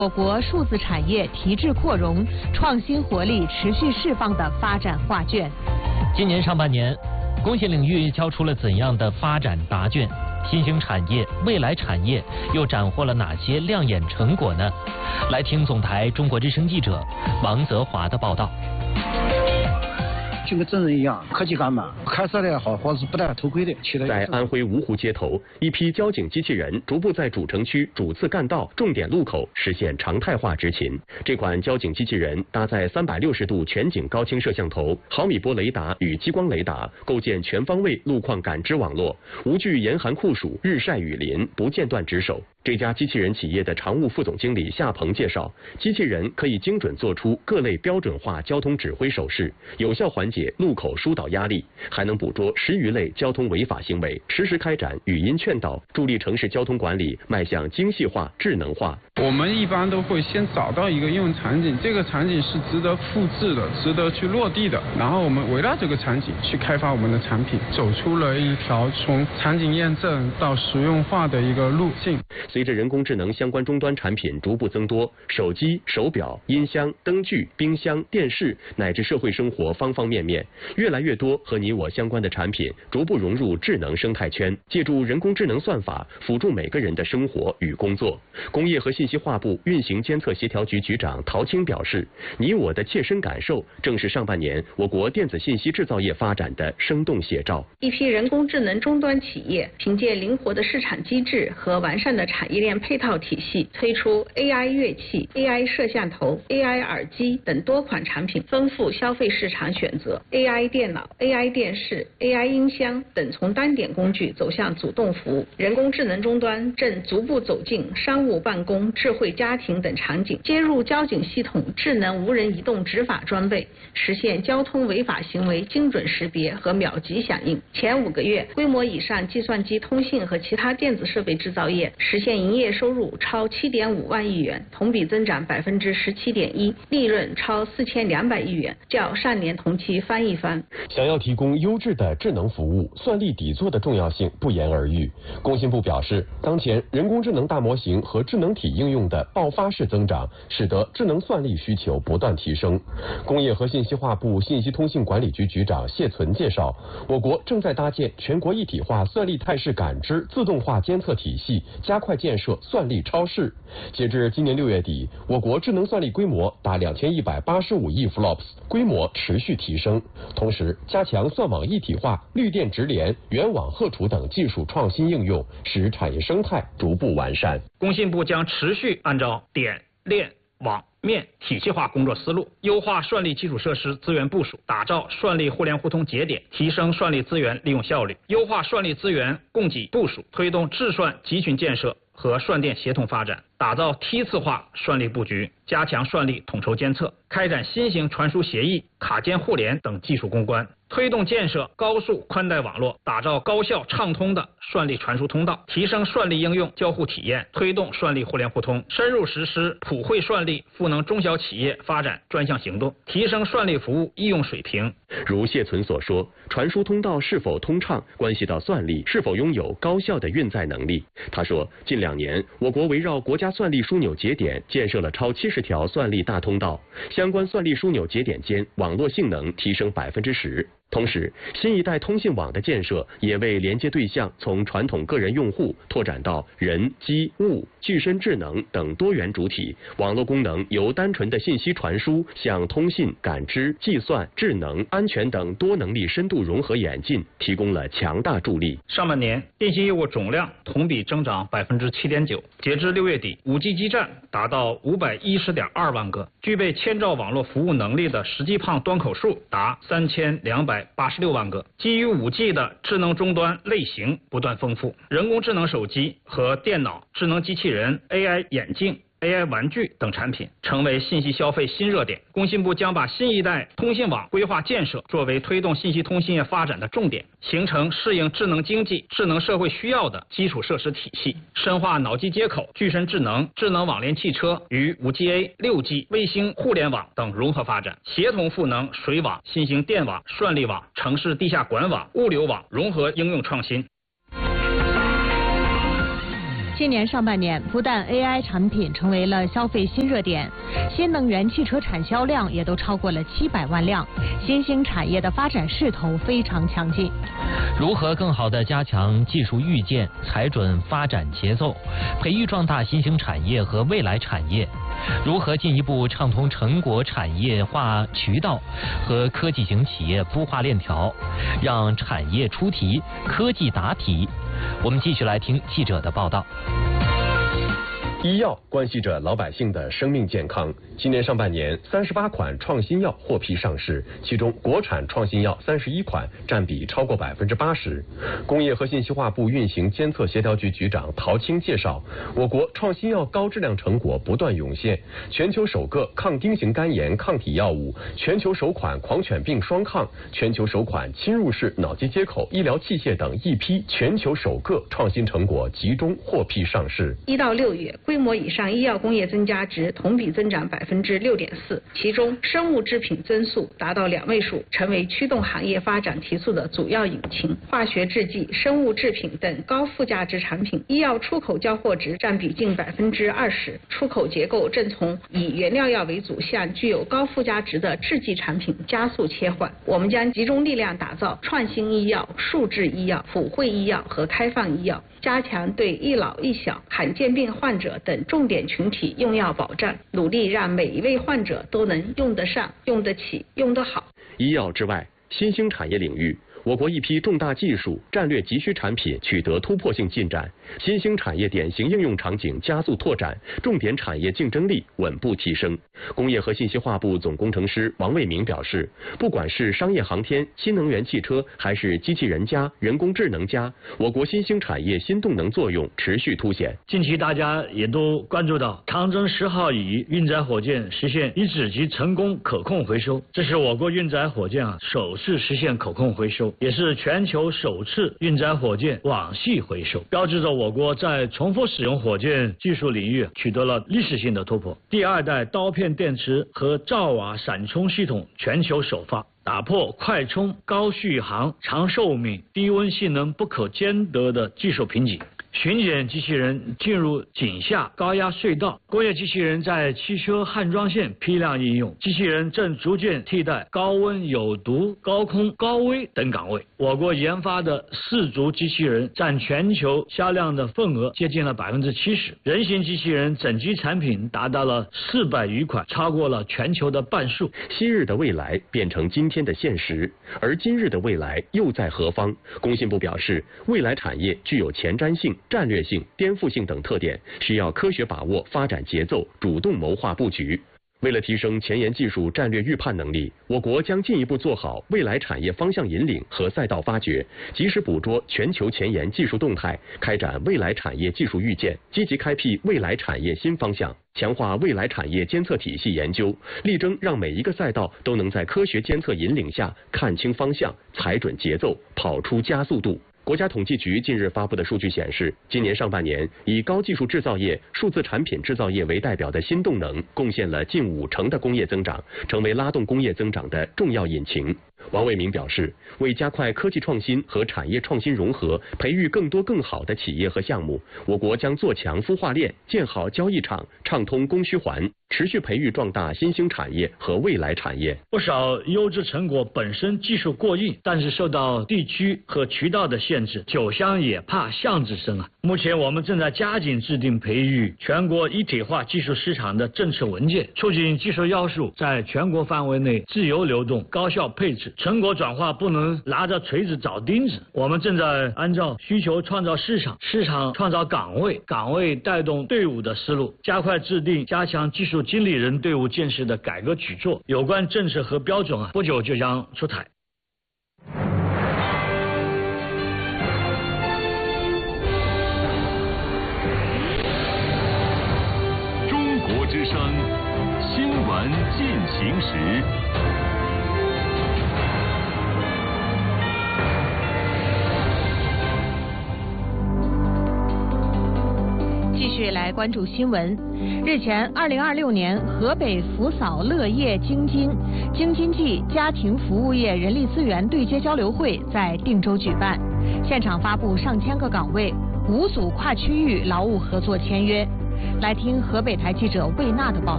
我国数字产业提质扩容、创新活力持续释放的发展画卷。 今年上半年，工信领域交出了怎样的发展答卷？新兴产业、未来产业又斩获了哪些亮眼成果呢？来听总台中国之声记者王泽华的报道。 就跟真人一样，科技感满，开车的也好，或是不戴头盔的，骑的。 在安徽芜湖街头，一批交警机器人逐步在主城区主次干道、重点路口实现常态化执勤。这款交警机器人搭载360度全景高清摄像头、毫米波雷达与激光雷达，构建全方位路况感知网络，无惧严寒酷暑、日晒雨淋，不间断值守。这家机器人企业的常务副总经理夏鹏介绍，机器人可以精准做出各类标准化交通指挥手势，有效缓解路口疏导压力，还能捕捉10余类交通违法行为，实时开展语音劝导，助力城市交通管理迈向精细化、智能化。 我们一般都会先找到一个应用场景，这个场景是值得复制的、值得去落地的，然后我们围绕这个场景去开发我们的产品，走出了一条从场景验证到实用化的一个路径。 随着人工智能相关终端产品逐步增多，手机、手表、音箱、灯具、冰箱、电视乃至社会生活方方面面，越来越多和你我相关的产品逐步融入智能生态圈，借助人工智能算法辅助每个人的生活与工作。工业和信息化部运行监测协调局局长陶青表示，你我的切身感受正是上半年我国电子信息制造业发展的生动写照。 一批人工智能终端企业凭借灵活的市场机制和完善的产业链配套体系，推出 AI 乐器、AI 摄像头、AI 耳机等多款产品，丰富消费市场选择。AI 电脑、AI 电视、AI 音箱等从单点工具走向主动服务，人工智能终端正逐步走进商务办公、智慧家庭等场景，接入交警系统智能无人移动执法装备，实现交通违法行为精准识别和秒级响应。前5个月，规模以上计算机、通信和其他电子设备制造业实现营业收入超7.5万亿元，同比增长17.1%，利润超4200亿元，较上年同期翻一番。 想要提供优质的智能服务，算力底座的重要性不言而喻。工信部表示，当前人工智能大模型和智能体应用的爆发式增长，使得智能算力需求不断提升。工业和信息化部信息通信管理局局长谢存介绍，我国正在搭建全国一体化算力态势感知自动化监测体系，加快建设算力超市。截至今年6月底，我国智能算力规模达2185亿 flops， 规模持续提升。同时，加强算网一体化、绿电直联、远网荷储等技术创新应用，使产业生态逐步完善。 工信部将持续按照点、链、网、面体系化工作思路，优化算力基础设施资源部署，打造算力互联互通节点，提升算力资源利用效率，优化算力资源供给部署，推动智算集群建设和算电协同发展，打造梯次化算力布局，加强算力统筹监测，开展新型传输协议、卡间互联等技术攻关，推动建设高速宽带网络，打造高效畅通的算力传输通道，提升算力应用交互体验，推动算力互联互通，深入实施普惠算力赋能中小企业发展专项行动，提升算力服务应用水平。 如谢存所说，传输通道是否通畅，关系到算力是否拥有高效的运载能力。他说，近2年，我国围绕国家算力枢纽节点建设了超70条算力大通道，相关算力枢纽节点间网络性能提升10%。同时，新一代通信网的建设也为连接对象从传统个人用户拓展到人、机、物、具身智能等多元主体，网络功能由单纯的信息传输向通信、感知、计算、智能、安全等多能力深度融合演进提供了强大助力。 上半年，电信业务总量同比增长7.9%，截至6月底，5G 基站达到510.2万个，具备千兆网络服务能力的实际胖端口数达3286万个。基于5G 的智能终端类型不断丰富，人工智能手机和电脑、智能机器人、AI 眼镜、AI 玩具等产品成为信息消费新热点。工信部将把新一代通信网规划建设作为推动信息通信业发展的重点，形成适应智能经济、智能社会需要的基础设施体系，深化脑机接口、具身智能、智能网联汽车与 5G、6G、卫星互联网等融合发展，协同赋能水网、新型电网、算力网、城市地下管网、物流网融合应用创新。 今年上半年，不但 AI 产品成为了消费新热点，新能源汽车产销量也都超过了700万辆，新兴产业的发展势头非常强劲。 如何更好地加强技术预见，踩准发展节奏，培育壮大新兴产业和未来产业？如何进一步畅通成果产业化渠道和科技型企业孵化链条，让产业出题，科技答题？我们继续来听记者的报道。 医药关系着老百姓的生命健康。今年上半年，38款创新药获批上市，其中国产创新药31款，占比超过80%。工业和信息化部运行监测协调局局长陶青介绍，我国创新药高质量成果不断涌现，全球首个抗丁型肝炎抗体药物，全球首款狂犬病双抗，全球首款侵入式脑机接口医疗器械等一批全球首个创新成果集中获批上市。 1到6月，规模以上医药工业增加值同比增长6.4%，其中生物制品增速达到2位数，成为驱动行业发展提速的主要引擎。化学制剂、生物制品等高附加值产品，医药出口交货值占比近20%，出口结构正从以原料药为主向具有高附加值的制剂产品加速切换。我们将集中力量打造创新医药、数字医药、普惠医药和开放医药，加强对一老一小、罕见病患者等重点群体用药保障，努力让每一位患者都能用得上、用得起、用得好。 医药之外，新兴产业领域，我国一批重大技术、战略急需产品取得突破性进展，新兴产业典型应用场景加速拓展，重点产业竞争力稳步提升。工业和信息化部总工程师王卫明表示，不管是商业航天、新能源汽车，还是机器人加、人工智能加，我国新兴产业新动能作用持续凸显。 近期大家也都关注到长征10号乙运载火箭实现一指级成功可控回收，这是我国运载火箭首次实现可控回收，也是全球首次运载火箭网系回收，标志着我国在重复使用火箭技术领域取得了历史性的突破。第2代刀片电池和兆瓦闪充系统全球首发，打破快充、高续航、长寿命、低温性能不可兼得的技术瓶颈。巡检机器人进入井下高压隧道，工业机器人在汽车焊装线批量应用，机器人正逐渐替代高温、有毒、高空、高危等岗位。我国研发的4足机器人占全球销量的份额接近了70%，人形机器人整机产品达到了400余款，超过了全球的半数。 昔日的未来变成今天的现实，而今日的未来又在何方？工信部表示，未来产业具有前瞻性、战略性、颠覆性等特点，需要科学把握发展节奏，主动谋划布局。为了提升前沿技术战略预判能力，我国将进一步做好未来产业方向引领和赛道发掘，及时捕捉全球前沿技术动态，开展未来产业技术预见，积极开辟未来产业新方向，强化未来产业监测体系研究，力争让每一个赛道都能在科学监测引领下看清方向，踩准节奏，跑出加速度。国家统计局近日发布的数据显示，今年上半年以高技术制造业、数字产品制造业为代表的新动能，贡献了近50%的工业增长，成为拉动工业增长的重要引擎。王卫明表示，为加快科技创新和产业创新融合，培育更多更好的企业和项目，我国将做强孵化链，建好交易场，畅通供需环，持续培育壮大新兴产业和未来产业。 不少优质成果本身技术过硬，但是受到地区和渠道的限制，酒香也怕巷子深啊。目前我们正在加紧制定培育全国一体化技术市场的政策文件，促进技术要素在全国范围内自由流动、高效配置。成果转化不能拿着锤子找钉子，我们正在按照需求创造市场，市场创造岗位，岗位带动队伍的思路，加快制定加强技术经理人队伍建设的改革举措。有关政策和标准不久就将出台。 中国之声新闻进行时。 继续来关注新闻。日前，2026年河北扶嫂乐业京津冀家庭服务业人力资源对接交流会在定州举办，现场发布上千个岗位， 5组跨区域劳务合作签约。来听河北台记者魏娜的报道。